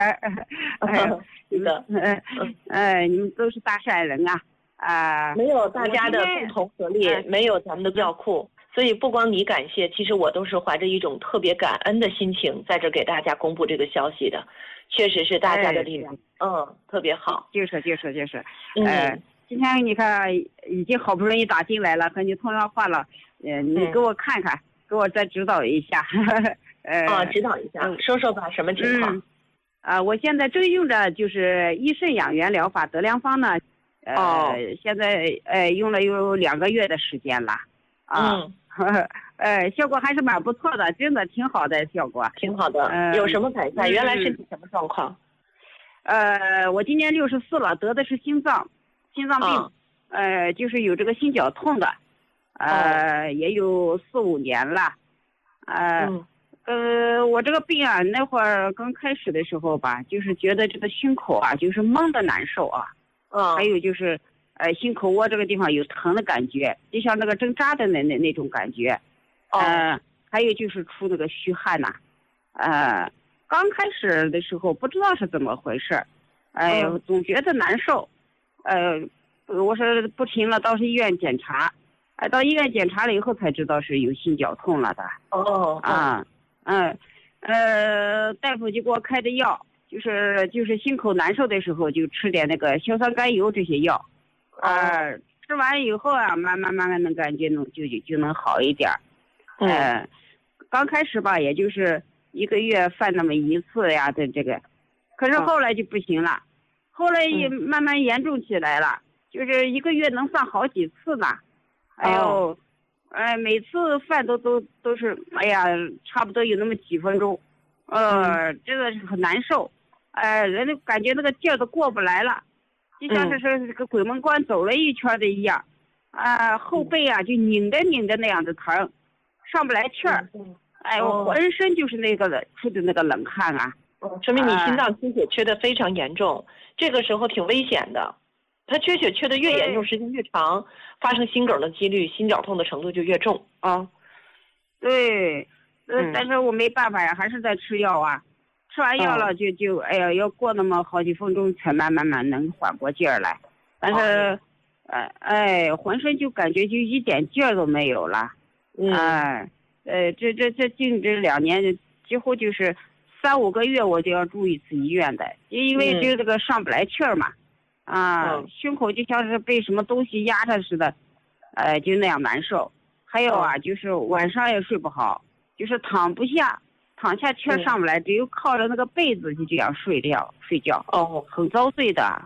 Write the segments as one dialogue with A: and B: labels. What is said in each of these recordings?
A: 是的，
B: 你们都是大善人啊，
A: 没有大家的共同合力，没有咱们的药库，所以不光你感谢，其实我都是怀着一种特别感恩的心情在这给大家公布这个消息的，确实是大家的力量，特别好。
B: 就是，今天你看已经好不容易打进来了，和你通上话了，你给我看看，给我再指导一下。
A: 指导一下，说说吧，什么情况？
B: 我现在正用着就是益肾养元疗法德良方呢，现在用了有2个月的时间了，效果还是蛮不错的，真的挺好的效果，
A: 挺好的。有什么改善？原来身体什么状况？
B: 我今年64了，得的是心脏病，就是有这个心绞痛的，也有4、5年了，我这个病啊，那会儿刚开始的时候吧，就是觉得这个胸口啊，就是闷的难受啊，还有就是，心口窝这个地方有疼的感觉，就像那个针扎的那种感觉，还有就是出那个虚汗呐，刚开始的时候不知道是怎么回事，总觉得难受，我说不行了，到医院检查，到医院检查了以后才知道是有心绞痛了的，大夫就给我开的药，就是心口难受的时候就吃点那个硝酸甘油这些药，吃完以后啊，慢慢能感觉就能好一点，刚开始吧，也就是1个月犯那么1次呀的这个，可是后来就不行了，后来也慢慢严重起来了，就是1个月能犯好几次呢，每次犯都是，哎呀，差不多有那么几分钟，真的是很难受，人家感觉那个劲儿都过不来了，就像是这个鬼门关走了一圈的一样，后背啊就拧着那样的疼，上不来气儿，我浑身就是那个出的那个冷汗啊，
A: 说明你心脏缺血缺的非常严重，这个时候挺危险的。它缺血缺的越严重，时间越长，发生心梗的几率、心绞痛的程度就越重啊。
B: 对，但是我没办法呀，还是在吃药啊。吃完药了就哎呀，要过那么好几分钟才慢慢能缓过劲儿来。但是，浑身就感觉就一点劲儿都没有了。这近这2年几乎就是3、5个月我就要住1次医院的，因为就这个上不来气儿嘛。胸口就像是被什么东西压着似的，就那样难受。还有啊，就是晚上也睡不好，就是躺不下，躺下气儿上不来，只有靠着那个被子就这样睡觉，很遭罪的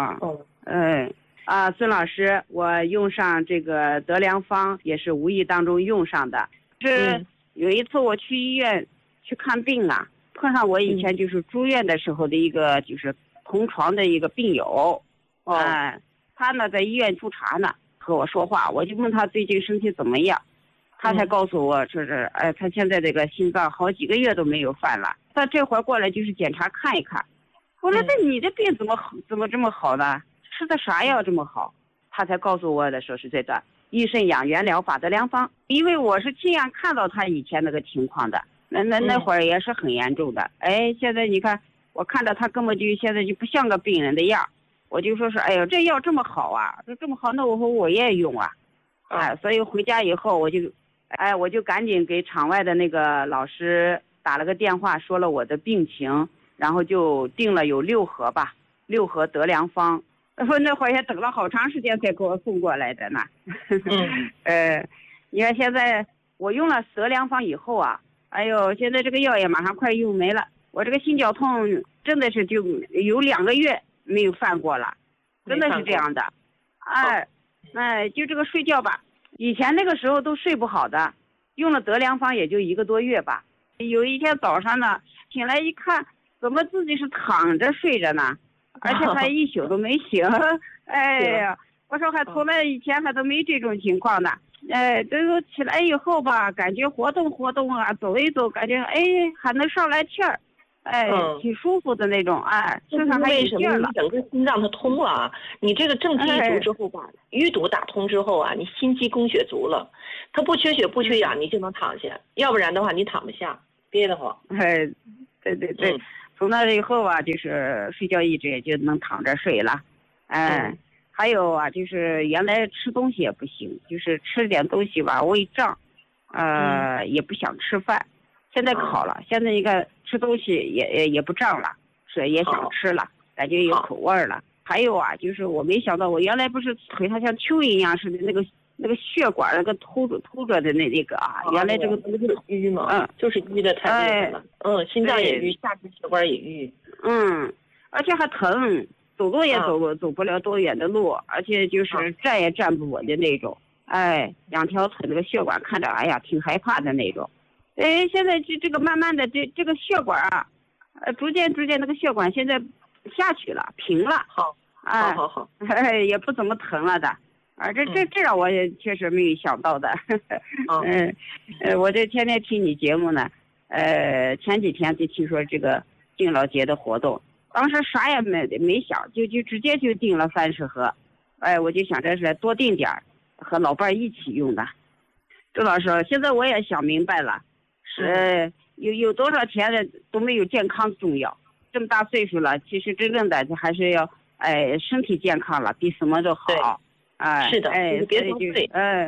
B: 孙老师，我用上这个德良方也是无意当中用上的。是有一次我去医院去看病啊，碰上我以前就是住院的时候的一个就是同床的一个病友。他呢在医院复查呢，和我说话，我就问他最近身体怎么样，他才告诉我说是，他现在这个心脏好几个月都没有犯了，他这会儿过来就是检查看一看。我说那你的病怎么这么好呢？吃的啥药这么好？他才告诉我的说是这个益肾养元疗法德良方，因为我是亲眼看到他以前那个情况的，那会儿也是很严重的。现在你看我看到他根本就现在就不像个病人的样。我就说是，哎呦，这药这么好啊，这么好，那我也用啊，所以回家以后我就赶紧给场外的那个老师打了个电话，说了我的病情，然后就订了有6盒吧，6盒德良方。说那会儿也等了好长时间才给我送过来的呢。你看现在我用了德良方以后啊，哎呦，现在这个药也马上快用没了，我这个心绞痛真的是就有2个月。没有犯过了，真的是这样的，就这个睡觉吧，以前那个时候都睡不好的，用了德良方也就1个多月吧。有一天早上呢，醒来一看，怎么自己是躺着睡着呢，而且还一宿都没醒。哎呀，我说还从来以前还都没这种情况呢。这个起来以后吧，感觉活动啊，走一走，感觉还能上来气儿。挺舒服的那种，身上还有劲儿了。
A: 整个心脏它通了啊！你这个正气一足之后吧，淤堵打通之后啊，你心肌供血足了，它不缺血不缺氧，你就能躺下。要不然的话，你躺不下，憋得慌。
B: 对， 从那以后啊，就是睡觉一直也就能躺着睡了。还有啊，就是原来吃东西也不行，就是吃点东西吧胃胀，也不想吃饭。现在好了，现在你看吃东西也不胀了，是也想吃了，感觉有口味了。还有啊，就是我没想到，我原来不是腿上像蚯蚓一样似的那个血管那个凸着的那个啊，原来这个
A: 就是淤嘛，就是淤的太厉害了。心脏也淤，下肢血管也淤。
B: 而且还疼，走路也走不了多远的路，而且就是站也站不稳的那种。两条腿那个血管看着，哎呀，挺害怕的那种。现在这个慢慢的这个血管啊，逐渐那个血管现在下去了，平了。
A: 好，
B: 也不怎么疼了的。这让我也确实没有想到的。我这天天听你节目呢，前几天就听说这个敬老节的活动，当时啥也没想，就直接就订了30盒。我就想着是多订点儿，和老伴一起用的。周老师，现在我也想明白了，是有多少钱的都没有健康重要。这么大岁数了，其实真正的还是要身体健康了，比什么都好。
A: 是的，别多岁。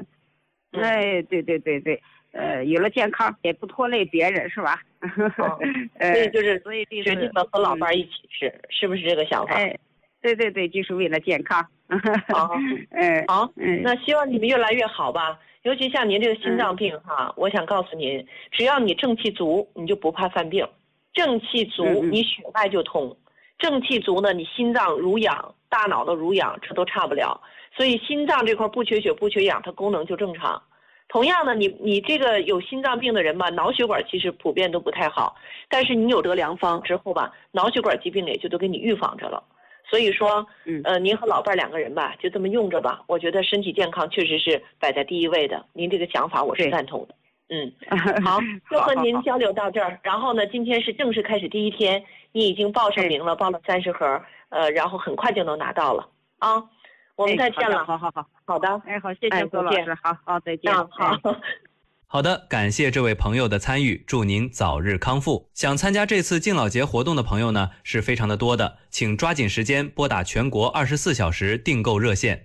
B: 对，有了健康也不拖累别人，是吧？
A: 所以决定了和老伴一起吃，是不是这个想法？
B: 对，就是为了健康。
A: 好，那希望你们越来越好吧。尤其像您这个心脏病哈，我想告诉您，只要你正气足，你就不怕犯病。正气足，你血脉就通；正气足呢，你心脏濡养，大脑的濡养，这都差不了。所以心脏这块不缺血不缺氧，它功能就正常。同样呢，你这个有心脏病的人吧，脑血管其实普遍都不太好，但是你有得良方之后吧，脑血管疾病也就都给你预防着了。所以说，您和老伴2个人吧，就这么用着吧。我觉得身体健康确实是摆在第一位的。您这个想法我是赞同的。好，就和您交流到这儿。然后呢，今天是正式开始第1天，你已经报上名了，报了30盒，然后很快就能拿到了啊。我们再见了。好的，
B: 好，谢谢周老师，好，再见。
C: 好的，感谢这位朋友的参与，祝您早日康复。想参加这次敬老节活动的朋友呢，是非常的多的，请抓紧时间拨打全国24小时订购热线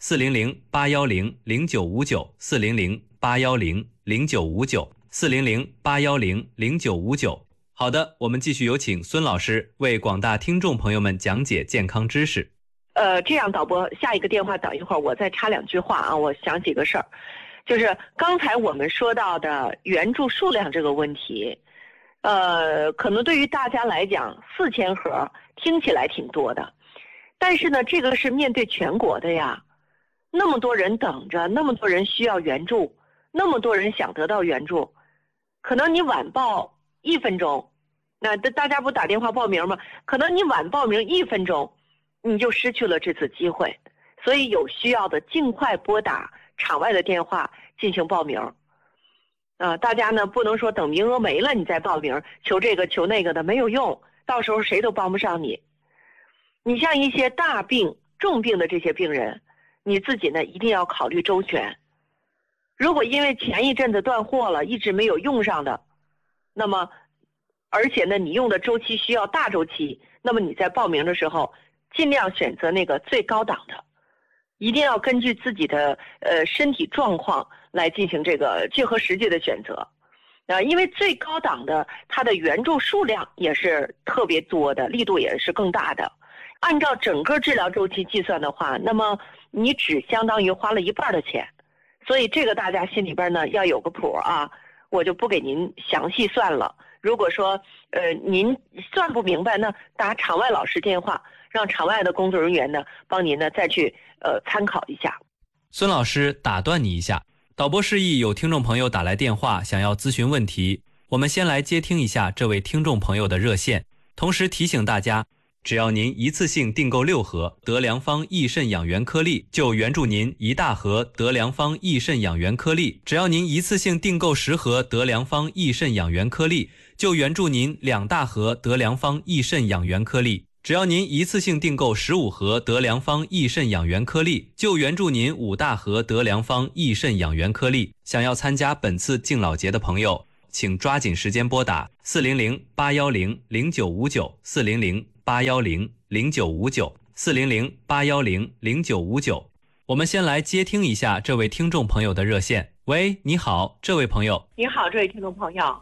C: 400-810-0959，400-810-0959，400-810-0959。好的，我们继续有请孙老师为广大听众朋友们讲解健康知识。
A: 这样导播，下一个电话等一会儿，我再插2句话啊，我想几个事儿。就是刚才我们说到的援助数量这个问题，可能对于大家来讲4000盒听起来挺多的，但是呢，这个是面对全国的呀，那么多人等着，那么多人需要援助，那么多人想得到援助，可能你晚报1分钟，那大家不打电话报名吗？可能你晚报名1分钟，你就失去了这次机会，所以有需要的尽快拨打场外的电话进行报名。大家呢不能说等名额没了你再报名，求这个求那个的没有用，到时候谁都帮不上你。你像一些大病重病的这些病人，你自己呢一定要考虑周全。如果因为前一阵子断货了，一直没有用上的，那么而且呢你用的周期需要大周期，那么你在报名的时候尽量选择那个最高档的，一定要根据自己的身体状况来进行这个切合实际的选择。因为最高档的它的援助数量也是特别多的，力度也是更大的。按照整个治疗周期计算的话，那么你只相当于花了1半的钱，所以这个大家心里边呢要有个谱啊，我就不给您详细算了。如果说您算不明白呢，打场外老师电话，让场外的工作人员呢帮您呢再去参考一下。
C: 孙老师打断你一下，导播示意有听众朋友打来电话想要咨询问题，我们先来接听一下这位听众朋友的热线，同时提醒大家，只要您一次性订购6盒德良方益肾养元颗粒，就援助您1大盒德良方益肾养元颗粒；只要您一次性订购10盒德良方益肾养元颗粒，就援助您2大盒德良方益肾养元颗粒；只要您一次性订购15盒德良方益肾养元颗粒，就援助您5大盒德良方益肾养元颗粒。想要参加本次敬老节的朋友， 请抓紧时间拨打400-810-0959，400-810-0959，400-810-0959。我们先来接听一下这位听众朋友的热线。喂，你好，这位朋友。
A: 你好，这位听众朋友。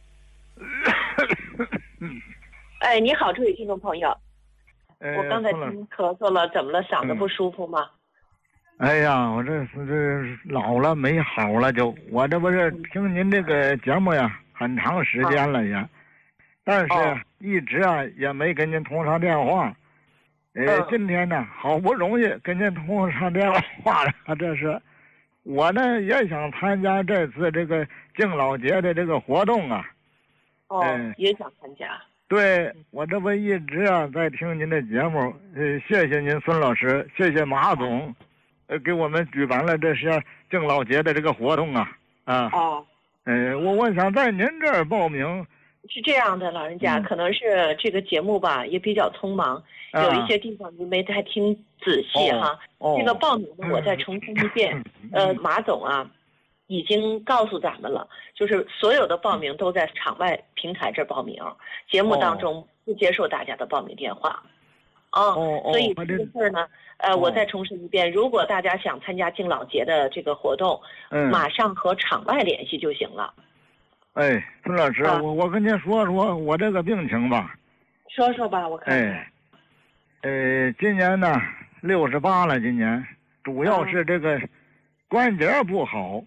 A: 哎，你好，这位听众朋友。我刚才听咳嗽了，怎么了？嗓子不舒服吗？
D: 哎呀，我这老了没好了，我这不是听您这个节目呀，很长时间了也，但是一直也没跟您通上电话。今天呢，好不容易跟您通上电话了，这是我呢也想参加这次这个敬老节的这个活动啊。
A: 也想参加。
D: 对，我这不一直在听您的节目，谢谢您孙老师，谢谢马总，给我们举办了这些敬老节的这个活动啊。我想在您这儿报名。
A: 是这样的，老人家，可能是这个节目吧也比较匆忙，有一些地方您没太听仔细哈。这个报名呢，我再重申一遍，马总已经告诉咱们了，就是所有的报名都在场外平台这报名，节目当中不接受大家的报名电话。所以这个事儿呢，我再重申一遍，如果大家想参加敬老节的这个活动，马上和场外联系就行了。
D: 孙老师，我跟您说说我这个病情吧。
A: 说说吧，我看看。
D: 今年呢68了，今年主要是这个关节不好。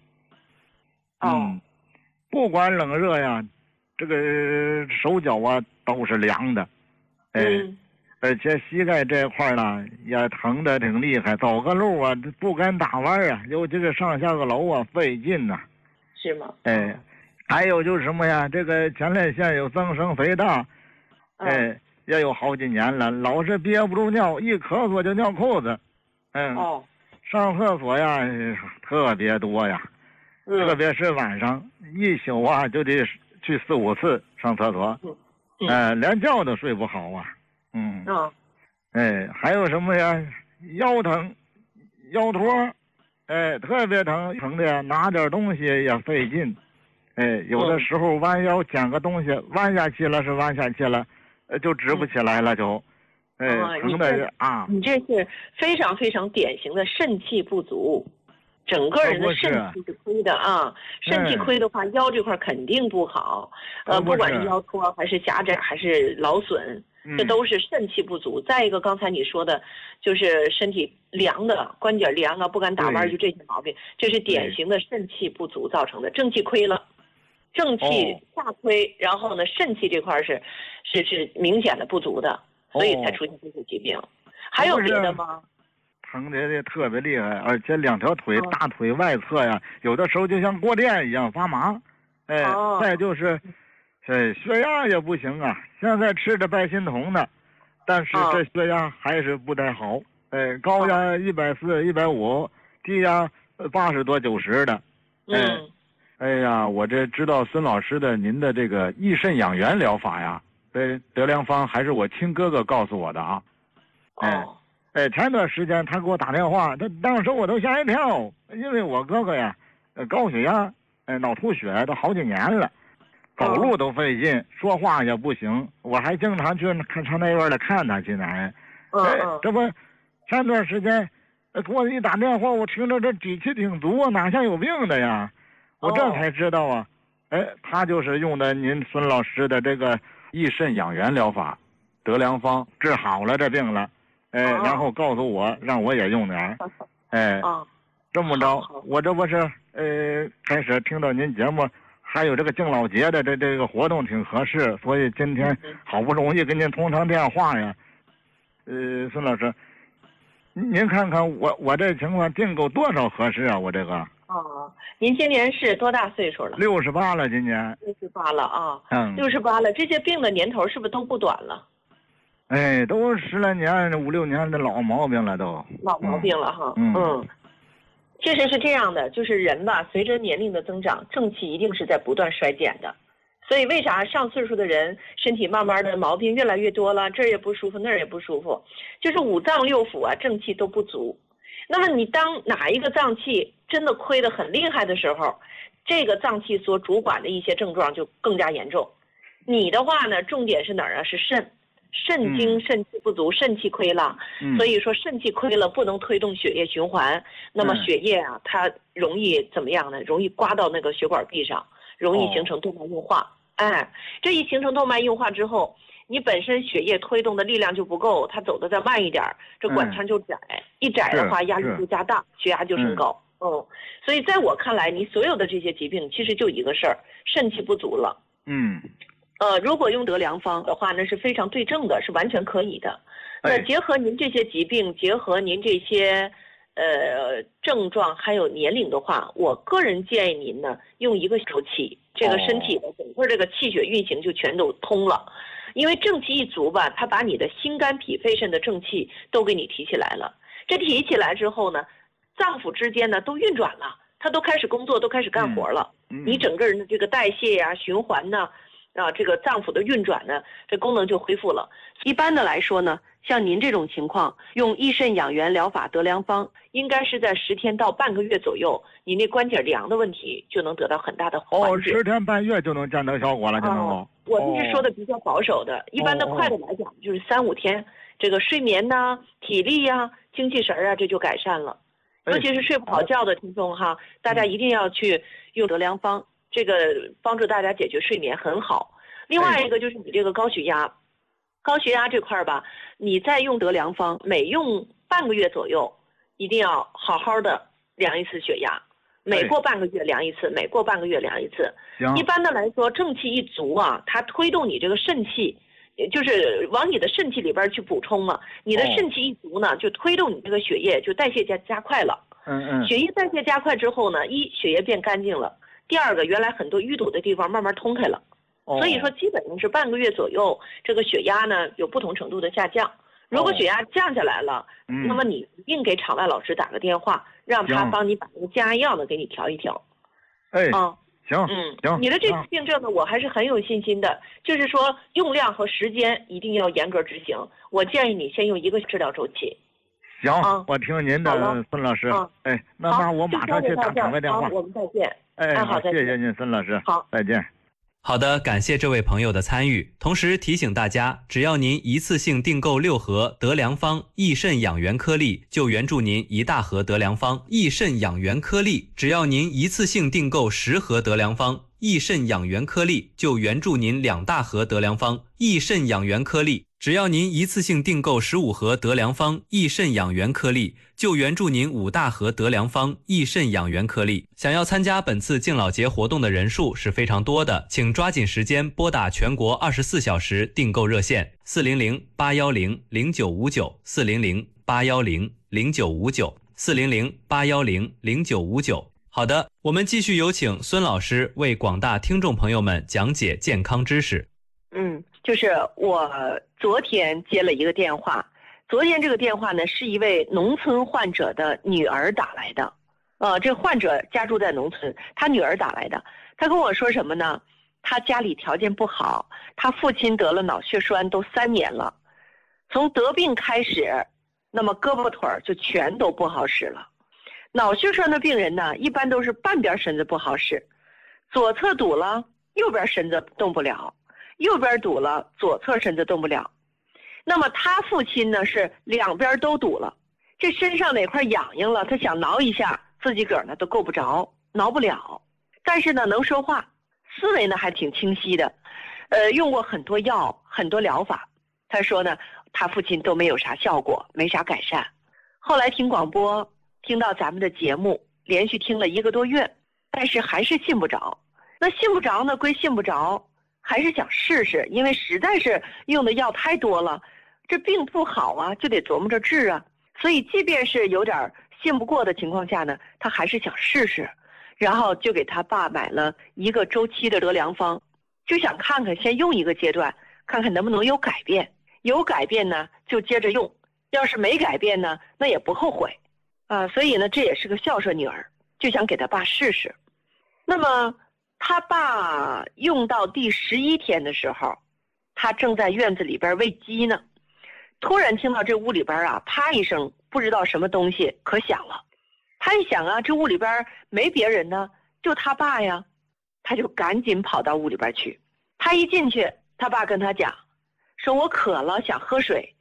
D: 不管冷热呀，这个手脚都是凉的。而且膝盖这块呢也疼得挺厉害，走个路不敢打弯尤其是上下个楼费劲呐。
A: 是吗？
D: 还有就是什么呀，这个前列腺有增生肥大，也有好几年了，老是憋不住尿，一咳嗽就尿裤子。上厕所呀特别多呀。特别是晚上一宿就得去4、5次上厕所，连觉都睡不好还有什么呀？腰疼，腰托，特别疼的拿点东西也费劲，有的时候弯腰捡个东西，弯下去了是弯下去了，就直不起来了就，疼的
A: 你这是非常非常典型的肾气不足。整个人的肾气是亏的肾气亏的话，腰这块肯定不好。不管是腰托还是狭窄还是劳损，这都是肾气不足。再一个，刚才你说的，就是身体凉的，关节凉不敢打弯，就这些毛病，这是典型的肾气不足造成的。正气亏了，正气下亏，然后呢，肾气这块是明显的不足的，所以才出现这些疾病。还有别的吗？
D: 疼的特别厉害，而且两条腿大腿外侧呀，有的时候就像过电一样发麻。再就是血压也不行现在吃着拜心酮呢，但是这血压还是不太好。高压140、150，低压80多90的。
E: 哎呀，我这知道孙老师的您的这个益肾养元疗法呀，德良方还是我亲哥哥告诉我的
D: 前段时间他给我打电话，当时我都吓一跳，因为我哥哥呀，高血压，脑出血都好几年了，走路都费劲，说话也不行，我还经常去上那院来看他去呢。这不，前段时间给我一打电话，我听着这底气挺足哪像有病的呀？我这才知道他就是用的您孙老师的这个
E: 益肾养元疗法，德良方
D: 治好了这病了。然后告诉我让我也用点这么着，我这不是开始听到您节目，还有这个敬老节的这个活动挺合适，所以今天好不容易跟您通上电话呀。孙老师，您看看我这情况订购多少合适我这个。
A: 您今年是多大岁数了
D: ？68了，今年。
A: 68了68了，这些病的年头是不是都不短了？
D: 都10来年、5、6年的老毛病了都。
A: 老毛病了确实是这样的，就是人吧，随着年龄的增长，正气一定是在不断衰减的。所以为啥上岁数的人身体慢慢的毛病越来越多了，这儿也不舒服，那儿也不舒服，就是5脏6腑正气都不足。那么你当哪一个脏器真的亏得很厉害的时候， 这个脏器所主管的一些症状就更加严重。你的话呢，重点是哪儿啊？是肾精肾气不足，肾气亏了，所以说肾气亏了不能推动血液循环，那么血液啊它容易怎么样呢？容易刮到那个血管壁上，容易形成动脉硬化。这一形成动脉硬化之后，你本身血液推动的力量就不够，它走的再慢一点，这管腔就窄，一窄的话压力就加大，血压就升高。所以在我看来，你所有的这些疾病其实就一个事儿，肾气不足了。如果用德良方的话，那是非常对症的，是完全可以的。那结合您这些疾病，结合您这些症状还有年龄的话，我个人建议您呢用一个周期，这个身体的整个这个气血运行就全都通了。因为正气一足吧，它把你的心肝脾肺肾的正气都给你提起来了。这提起来之后呢，脏腑之间呢都运转了，它都开始工作，都开始干活了。你整个人的这个代谢呀、循环呢，这个脏腑的运转呢，这功能就恢复了。一般的来说呢，像您这种情况，用益肾养元疗法德良方，应该是在10天到半个月左右，你那关节凉的问题就能得到很大的缓解。
D: 10天半月就能见到效果了，就能够。
A: 我这是说的比较保守的，一般的快的来讲就是3-5天，这个睡眠呐、体力呀、精气神啊，这就改善了。尤其是睡不好觉的听众哈，大家一定要去用德良方，这个帮助大家解决睡眠很好。另外一个就是你这个高血压这块吧，你再用德良方，每用半个月左右，一定要好好的量一次血压，每过半个月量一次，每过半个月量一次。一般的来说，正气一足啊，它推动你这个肾气，就是往你的肾气里边去补充嘛。你的肾气一足呢，就推动你这个血液就代谢加快了。血液代谢加快之后呢，血液变干净了，第二个原来很多淤堵的地方慢慢通开了。所以说基本上是半个月左右，这个血压呢有不同程度的下降。如果血压降下来了，那么你一定给场外老师打个电话，让他帮你把那个降压药呢给你调一调。行。你的这个病症呢，我还是很有信心的，就是说用量和时间一定要严格执行。我建议你先用1个治疗周期。
D: 行，我听您的，孙老师。那我马上去打场外电话。
A: 我们再见。好，
D: 谢谢您，孙老师。
A: 好，
D: 再见。
C: 好的，感谢这位朋友的参与。同时提醒大家，只要您一次性订购6盒德良方益肾养元颗粒，就援助您1大盒德良方益肾养元颗粒；只要您一次性订购10盒德良方益肾养元颗粒，就援助您2大盒德良方益肾养元颗粒；只要您一次性订购15盒德良方益肾养元颗粒，就援助您5大盒德良方益肾养元颗粒。想要参加本次敬老节活动的人数是非常多的，请抓紧时间拨打全国24小时订购热线400-810-0959，400-810-0959，400-810-0959。好的，我们继续有请孙老师为广大听众朋友们讲解健康知识。
A: 就是我昨天接了一个电话，昨天这个电话呢是一位农村患者的女儿打来的，这患者家住在农村，他女儿打来的，他跟我说什么呢？他家里条件不好，他父亲得了脑血栓都3年了，从得病开始，那么胳膊腿就全都不好使了。脑血栓的病人呢，一般都是半边身子不好使，左侧堵了，右边身子动不了，右边堵了，左侧身子动不了。那么他父亲呢是2边都堵了，这身上哪块痒痒了，他想挠一下，自己个儿呢都够不着，挠不了。但是呢能说话，思维呢还挺清晰的，用过很多药，很多疗法。他说呢，他父亲都没有啥效果，没啥改善。后来听广播，听到咱们的节目，连续听了1个多月，但是还是信不着。那信不着呢归信不着，还是想试试，因为实在是用的药太多了，这病不好啊，就得琢磨着治啊。所以即便是有点信不过的情况下呢，他还是想试试，然后就给他爸买了1个周期的德良方，就想看看先用1个阶段，看看能不能有改变，有改变呢就接着用，要是没改变呢，那也不后悔所以呢这也是个孝顺女儿，就想给他爸试试。那么他爸用到第11天的时候，他正在院子里边喂鸡呢，突然听到这屋里边啪一声，不知道什么东西可响了。他一想这屋里边没别人呢， 就他爸呀，他就赶紧跑到屋里边去。他一进去，他爸跟他讲，说我渴了想喝水，